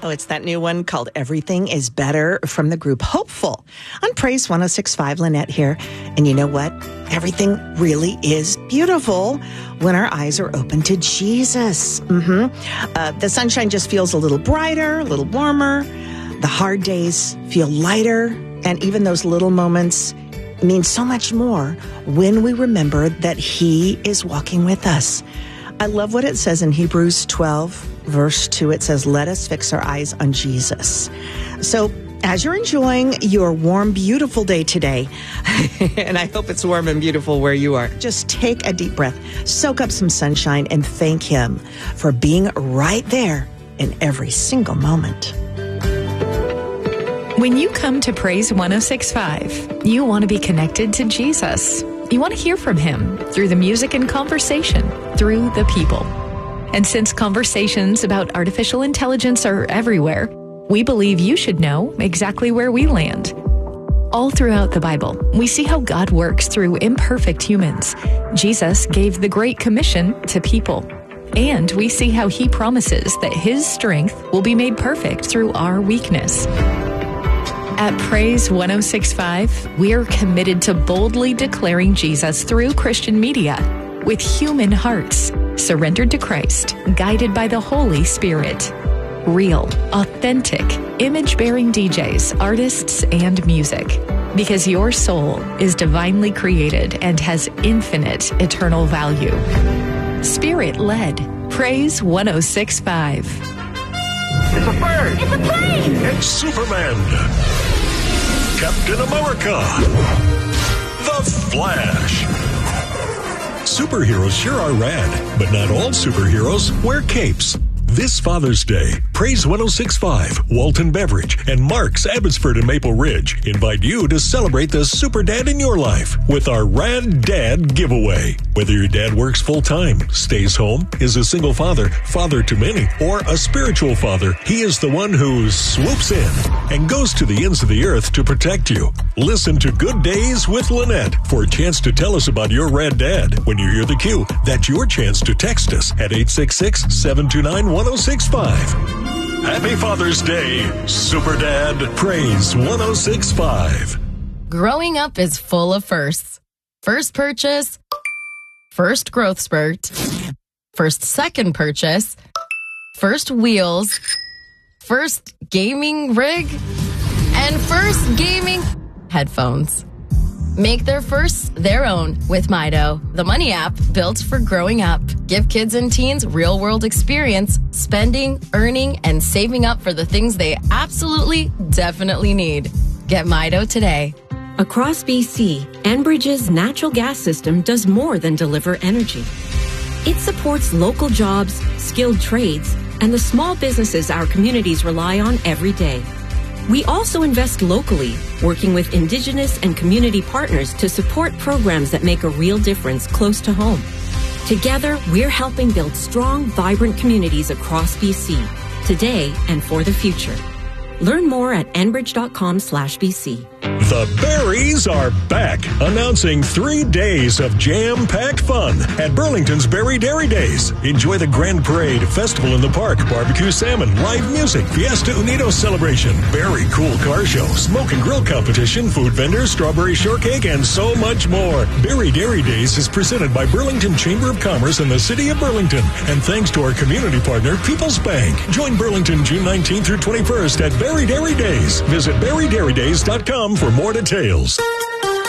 Oh, it's that new one called Everything is Better from the group Hopeful on Praise 106.5. Lynette here. And you know what? Everything really is beautiful when our eyes are open to Jesus. The sunshine just feels a little brighter, a little warmer. The hard days feel lighter. And even those little moments mean so much more when we remember that He is walking with us. I love what it says in Hebrews 12, verse 2. It says, let us fix our eyes on Jesus. So as you're enjoying your warm, beautiful day today, and I hope it's warm and beautiful where you are, just take a deep breath, soak up some sunshine, and thank Him for being right there in every single moment. When you come to Praise 106.5, you want to be connected to Jesus. You want to hear from Him through the music and conversation, through the people. And since conversations about artificial intelligence are everywhere, we believe you should know exactly where we land. All throughout the Bible, we see how God works through imperfect humans. Jesus gave the Great Commission to people. And we see how He promises that His strength will be made perfect through our weakness. At Praise 106.5, we're committed to boldly declaring Jesus through Christian media with human hearts, surrendered to Christ, guided by the Holy Spirit. Real, authentic, image-bearing DJs, artists, and music. Because your soul is divinely created and has infinite eternal value. Spirit-led. Praise 106.5. It's a bird! It's a plane! It's Superman! Captain America! The Flash! Superheroes sure are rad, but not all superheroes wear capes. This Father's Day, Praise 106.5, Walton Beverage, and Mark's Abbotsford and Maple Ridge invite you to celebrate the super dad in your life with our Rad Dad giveaway. Whether your dad works full-time, stays home, is a single father, father to many, or a spiritual father, he is the one who swoops in and goes to the ends of the earth to protect you. Listen to Good Days with Lynette for a chance to tell us about your Rad Dad. When you hear the cue, that's your chance to text us at 866-729-1065. Happy Father's Day, Super Dad. Praise 106.5. Growing up is full of firsts. First purchase, first growth spurt, first second purchase, first wheels, first gaming rig, and first gaming headphones. Make their firsts their own with Mido, the money app built for growing up. Give kids and teens real-world experience, spending, earning, and saving up for the things they absolutely, definitely need. Get Mido today. Across BC, Enbridge's natural gas system does more than deliver energy. It supports local jobs, skilled trades, and the small businesses our communities rely on every day. We also invest locally, working with Indigenous and community partners to support programs that make a real difference close to home. Together, we're helping build strong, vibrant communities across BC, today and for the future. Learn more at enbridge.com/BC. The Berries are back, announcing 3 days of jam-packed fun at Burlington's Berry Dairy Days. Enjoy the Grand Parade, Festival in the Park, barbecue salmon, live music, Fiesta Unidos celebration, very cool car show, smoke and grill competition, food vendors, strawberry shortcake, and so much more. Berry Dairy Days is presented by Burlington Chamber of Commerce and the City of Burlington, and thanks to our community partner, People's Bank. Join Burlington June 19th through 21st at Berry Dairy Days. Visit berrydairydays.com for more details.